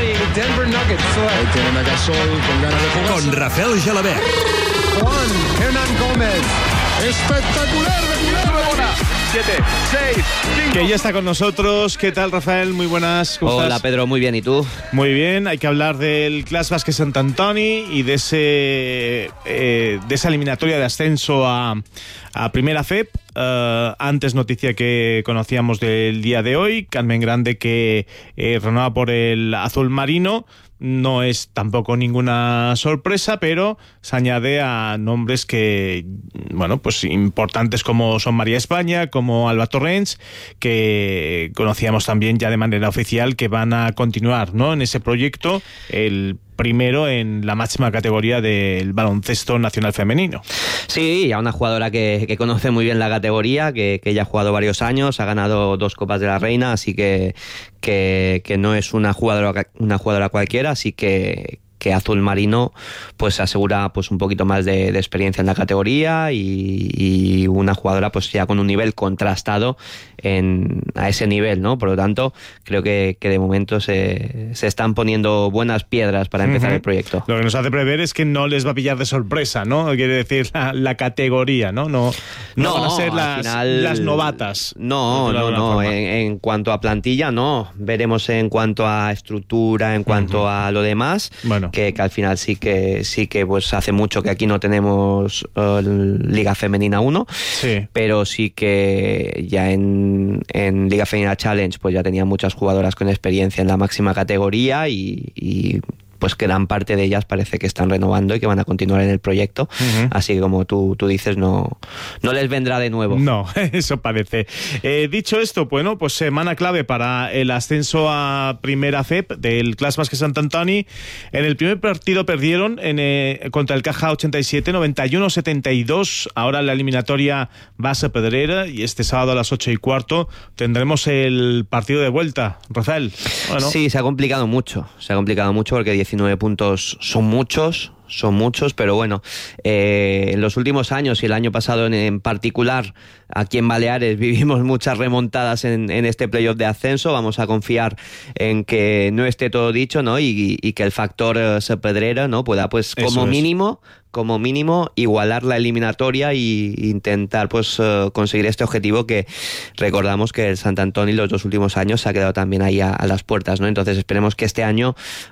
Con Rafael Gelabert. Juan Hernán Gómez. Espectacular de Guillermo. 7, 6, 5. Que ya está con nosotros. ¿Qué tal, Rafael? Muy buenas. ¿Cómo estás? Pedro, muy bien. ¿Y tú? Muy bien. Hay que hablar del Club Básquet Sant Antoni y de esa eliminatoria de ascenso a Primera FEP. Antes noticia que conocíamos del día de hoy, Carmen Grande que renueva por el azul marino. No es tampoco ninguna sorpresa, pero se añade a nombres que, bueno, pues importantes como son María España, como Alba Torrents, que conocíamos también ya de manera oficial que van a continuar, ¿no?, en ese proyecto, el primero en la máxima categoría del baloncesto nacional femenino. Sí, a una jugadora que conoce muy bien la categoría, que ya ha jugado varios años, ha ganado 2 Copas de la Reina, así que no es una jugadora cualquiera, así que Azul Marino pues asegura pues un poquito más de experiencia en la categoría y una jugadora pues ya con un nivel contrastado a ese nivel, ¿no? Por lo tanto, creo que de momento se están poniendo buenas piedras para empezar el proyecto. Lo que nos hace prever es que no les va a pillar de sorpresa, ¿no? Quiere decir la categoría, ¿no? No van a ser las novatas. No. En cuanto a plantilla, no. Veremos en cuanto a estructura, en cuanto a lo demás. Bueno. Que al final sí que pues hace mucho que aquí no tenemos Liga Femenina 1, sí. Pero sí que ya en Liga Femenina Challenge pues ya tenía muchas jugadoras con experiencia en la máxima categoría y pues gran parte de ellas parece que están renovando y que van a continuar en el proyecto. Así que como tú dices, no les vendrá de nuevo. No, eso parece. Dicho esto, bueno, pues semana clave para el ascenso a Primera FEP del Club Básquet Sant Antoni. En el primer partido perdieron contra el Caja 87, 91-72. Ahora la eliminatoria va a ser Pedrera y este sábado a las 8:15 tendremos el partido de vuelta. Rafael. Bueno. Sí, se ha complicado mucho porque 19 puntos son muchos, pero bueno, en los últimos años y el año pasado en particular, aquí en Baleares vivimos muchas remontadas en este playoff de ascenso. Vamos a confiar en que no esté todo dicho, ¿no? Y que el factor Pedrera, ¿no?, pueda pues como mínimo igualar la eliminatoria e intentar pues conseguir este objetivo que recordamos que el Sant Antoni los 2 últimos años se ha quedado también ahí a las puertas, ¿no? Entonces esperemos que este año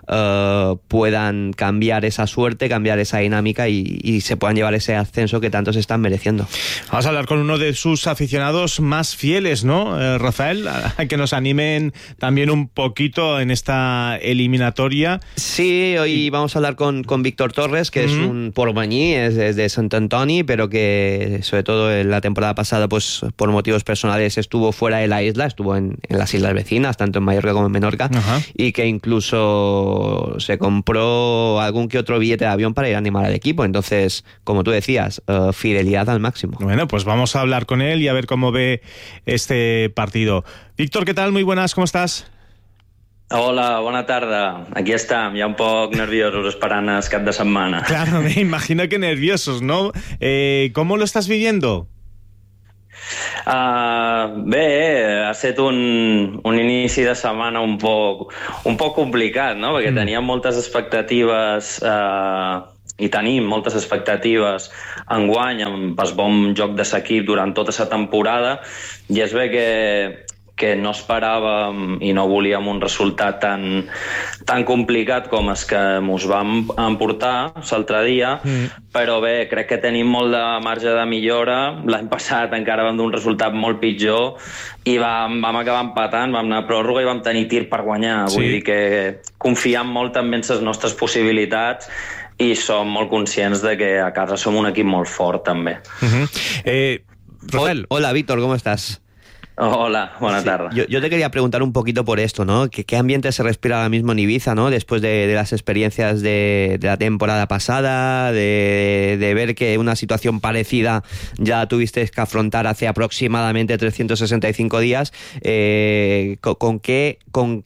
puedan cambiar esa suerte, cambiar esa dinámica y se puedan llevar ese ascenso que tanto se están mereciendo. Vamos a hablar con uno de sus aficionados más fieles, ¿no, Rafael? A que nos animen también un poquito en esta eliminatoria. Sí, hoy vamos a hablar con Víctor Torres, que es un pormañí, es de Sant Antoni, pero que sobre todo en la temporada pasada pues por motivos personales estuvo fuera de la isla, estuvo en las islas vecinas, tanto en Mallorca como en Menorca, y que incluso se compró algún que otro billete de avión para ir a animar al equipo. Entonces, como tú decías, fidelidad al máximo. Bueno, pues vamos a hablar con él y a ver cómo ve este partido. Víctor, ¿qué tal? Muy buenas, ¿cómo estás? Hola, bona tarda. Aquí estem, ja un poc nerviosos esperant el cap de setmana. Claro, me imagino que nerviosos, ¿no? ¿Cómo lo estás viviendo? Bé, ha estat un inici de setmana un poc complicat, no? Perquè teníem moltes expectatives i tenim moltes expectatives enguany amb el bon joc de l'equip durant tota la temporada, i és bé que no esperàvem i no volíem un resultat tan complicat com els que mos vam emportar l'altre dia, però bé, crec que tenim molt de marge de millora. L'any passat encara vam d'un resultat molt pitjor i vam acabar empatant, vam anar a pròrroga i vam tenir tir per guanyar. Vull dir que confiem molt també en les nostres possibilitats i som molt conscients de que a casa som un equip molt fort també. Rosel. Hola, Víctor, ¿cómo estás? Hola, buena tarde. Yo te quería preguntar un poquito por esto, ¿no? ¿Qué ambiente se respira ahora mismo en Ibiza, ¿no? Después de las experiencias de la temporada pasada, de ver que una situación parecida ya tuviste que afrontar hace aproximadamente 365 días. ¿Con qué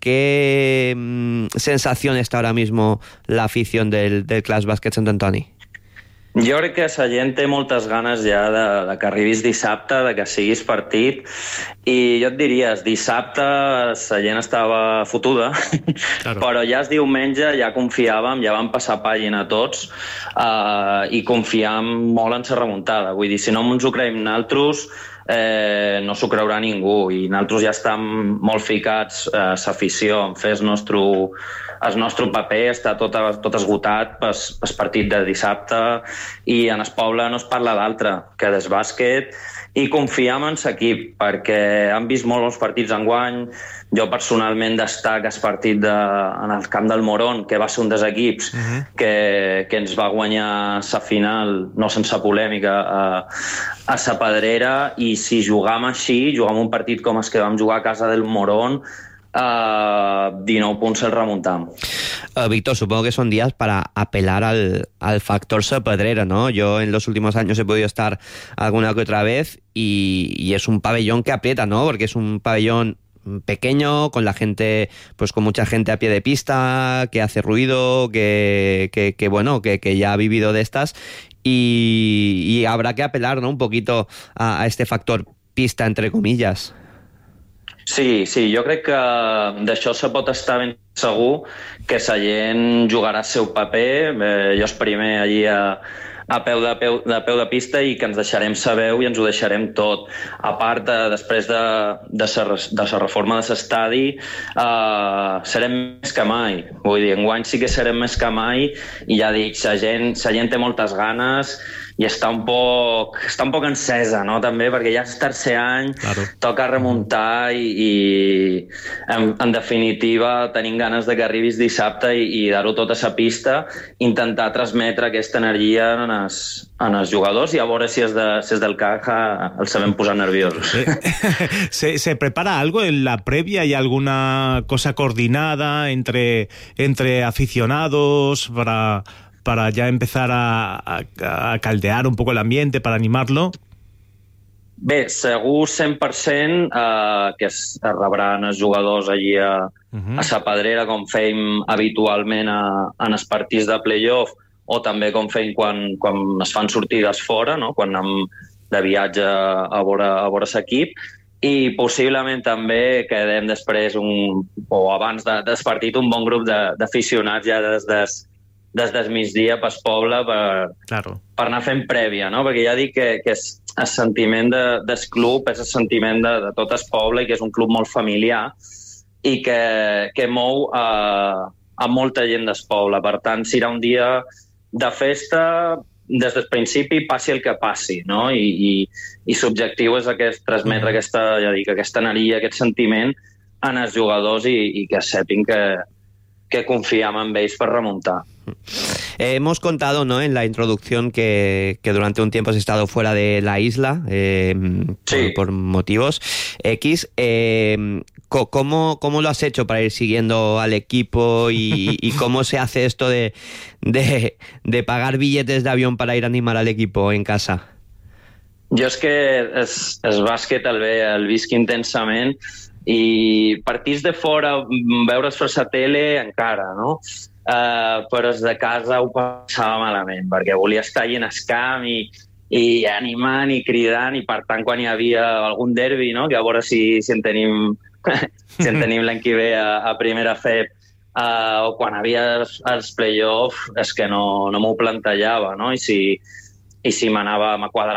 sensación está ahora mismo la afición del Club Bàsquet Sant Antoni? Jo crec que la gent té moltes ganes ja de que arribis dissabte, de que siguis partit, i jo et diria, dissabte la gent estava fotuda, però ja el diumenge ja confiàvem, ja vam passar pàgina tots i confiàvem molt en la remuntada. Vull dir, si no ens ho creiem nosaltres, no s'ho creurà ningú, i nosaltres ja estem molt ficats a l'afició en fer el nostre paper, està tot esgotat pel partit de dissabte, i en el poble no es parla d'altre que del bàsquet, i confiem en l'equip perquè han vist molt els partits enguany. Jo personalment destac el partit en el camp del Morón, que va ser un dels equips que ens va guanyar la final, no sense polèmica, a la Pedrera, i si jugam així, jugam un partit com el que vam jugar a casa del Morón, 19 puntos el remontamos. Víctor, supongo que son días para apelar al factor Pedrera, ¿no? Yo en los últimos años he podido estar alguna que otra vez y es un pabellón que aprieta, ¿no? Porque es un pabellón pequeño, con la gente, pues con mucha gente a pie de pista, que hace ruido, que ya ha vivido de estas, y habrá que apelar, ¿no? Un poquito a este factor pista, entre comillas. Sí, jo crec que d'això se pot estar ben segur, que la gent jugarà el seu paper. Jo és primer allí a peu de pista, i que ens deixarem saber i ens ho deixarem tot. A part, després de la reforma de l'estadi, serem més que mai. Vull dir, enguany sí que serem més que mai, i ja dic, la gent té moltes ganes i està un poc encesa, no? També, perquè ja és el tercer any, toca remuntar, i en definitiva tenim ganes de que arribis dissabte i dar-ho tot a la pista, intentar transmetre aquesta energia en els jugadors, i a veure si és del Caja els sabem posar nerviosos. ¿Se prepara algo en la previa? ¿Hay alguna cosa coordinada entre aficionados para ya empezar a caldear un poco el ambiente, para animarlo? Bé, segur 100% que es rebran els jugadors allí a la Pedrera, com fèiem habitualment en els partits de playoff, o també com fèiem quan es fan sortides fora, no? Quan anem de viatge a veure l'equip, i possiblement també quedem després o abans del partit un bon grup d'aficionats ja des del migdia pel poble per anar fent prèvia, no? Perquè ja dic que el sentiment del club és el sentiment de tot el poble, i que és un club molt familiar i que mou a molta gent del poble. Per tant, serà un dia de festa des del principi, passi el que passi, no? I l'objectiu és transmetre aquesta energia, aquest sentiment en els jugadors, i que sapin que confiem en ells per remuntar. Hemos contado, ¿no?, en la introducción que durante un tiempo has estado fuera de la isla por motivos X. ¿Cómo lo has hecho para ir siguiendo al equipo y cómo se hace esto de pagar billetes de avión para ir a animar al equipo en casa? Jo és que el bàsquet el visc intensament, i partits de fora, veure's per la tele encara, no? Però els de casa ho passava malament, perquè volia estar allà en el camp i animant i cridant, i per tant quan hi havia algun derbi, no? Que a veure si en tenim l'any que ve a primera FEP, o quan havia els play-off, és que no m'ho plantejava, no? I si m'anava a quadrar